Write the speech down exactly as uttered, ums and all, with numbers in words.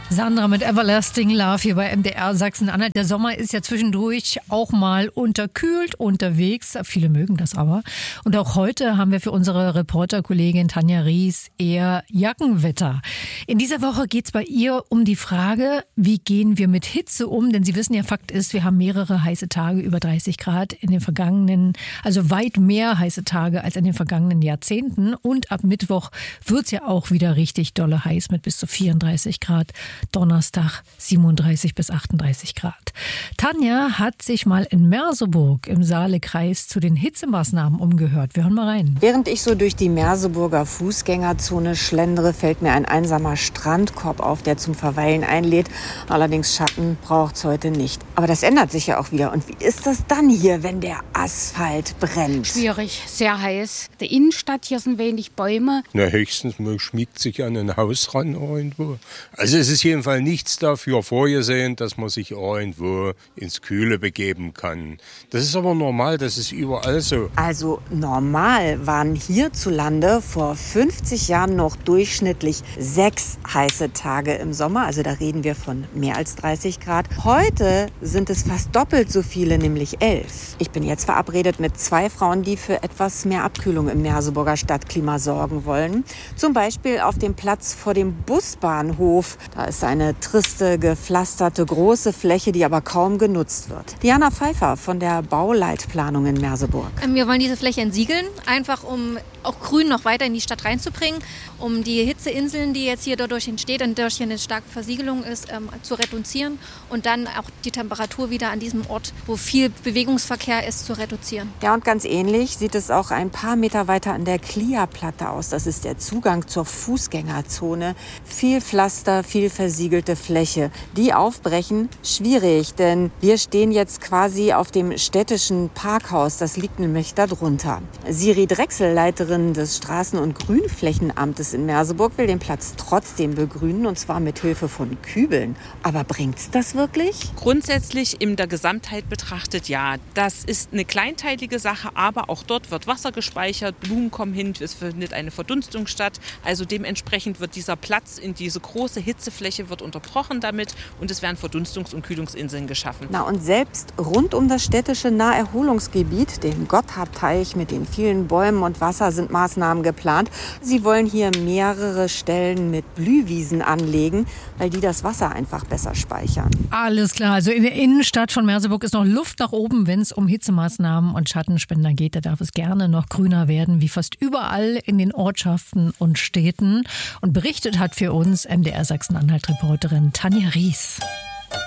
Sandra mit Everlasting Love hier bei M D R Sachsen-Anhalt. Der Sommer ist ja zwischendurch auch mal unterkühlt unterwegs. Viele mögen das aber. Und auch heute haben wir für unsere Reporterkollegin Tanja Ries eher Jackenwetter. In dieser Woche geht es bei ihr um die Frage, wie gehen wir mit Hitze um? Denn Sie wissen ja, Fakt ist, wir haben mehrere heiße Tage über dreißig Grad in den vergangenen, also weit mehr heiße Tage als in den vergangenen Jahrzehnten. Und ab Mittwoch wird es ja auch wieder richtig dolle heiß mit bis zu vierunddreißig Grad. Donnerstag siebenunddreißig bis achtunddreißig Grad. Tanja hat sich mal in Merseburg im Saalekreis zu den Hitzemaßnahmen umgehört. Wir hören mal rein. Während ich so durch die Merseburger Fußgängerzone schlendere, fällt mir ein einsamer Strandkorb auf, der zum Verweilen einlädt. Allerdings Schatten braucht's heute nicht. Aber das ändert sich ja auch wieder. Und wie ist das dann hier, wenn der Asphalt brennt? Schwierig, sehr heiß. Die Innenstadt, hier sind wenig Bäume. Na, höchstens man schmiegt sich an ein Haus ran irgendwo. Also es ist jeden Fall nichts dafür vorgesehen, dass man sich irgendwo ins Kühle begeben kann. Das ist aber normal, das ist überall so. Also normal waren hierzulande vor fünfzig Jahren noch durchschnittlich sechs heiße Tage im Sommer. Also da reden wir von mehr als dreißig Grad. Heute sind es fast doppelt so viele, nämlich elf. Ich bin jetzt verabredet mit zwei Frauen, die für etwas mehr Abkühlung im Merseburger Stadtklima sorgen wollen. Zum Beispiel auf dem Platz vor dem Busbahnhof. Da ist eine triste, gepflasterte, große Fläche, die aber kaum genutzt wird. Diana Pfeiffer von der Bauleitplanung in Merseburg. Wir wollen diese Fläche entsiegeln, einfach um auch Grün noch weiter in die Stadt reinzubringen, um die Hitzeinseln, die jetzt hier dadurch entsteht und durch hier eine starke Versiegelung ist, ähm, zu reduzieren und dann auch die Temperatur wieder an diesem Ort, wo viel Bewegungsverkehr ist, zu reduzieren. Ja, und ganz ähnlich sieht es auch ein paar Meter weiter an der Klia-Platte aus. Das ist der Zugang zur Fußgängerzone. Viel Pflaster, viel versiegelte Fläche. Die aufbrechen, schwierig, denn wir stehen jetzt quasi auf dem städtischen Parkhaus. Das liegt nämlich da drunter. Siri Drechsel, Leiterin des Straßen- und Grünflächenamtes in Merseburg, will den Platz trotzdem begrünen, und zwar mit Hilfe von Kübeln. Aber bringt's das wirklich? Grundsätzlich in der Gesamtheit betrachtet ja. Das ist eine kleinteilige Sache, aber auch dort wird Wasser gespeichert, Blumen kommen hin, es findet eine Verdunstung statt. Also dementsprechend wird dieser Platz in diese große Hitzefläche wird unterbrochen damit und es werden Verdunstungs- und Kühlungsinseln geschaffen. Na, und selbst rund um das städtische Naherholungsgebiet, den Gotthardteich mit den vielen Bäumen und Wasser, sind Maßnahmen geplant. Sie wollen hier mehrere Stellen mit Blühwiesen anlegen, weil die das Wasser einfach besser speichern. Alles klar, also in der Innenstadt von Merseburg ist noch Luft nach oben, wenn es um Hitzemaßnahmen und Schattenspender geht. Da darf es gerne noch grüner werden, wie fast überall in den Ortschaften und Städten. Und berichtet hat für uns M D R Sachsen-Anhalt-Reporterin Tanja Ries.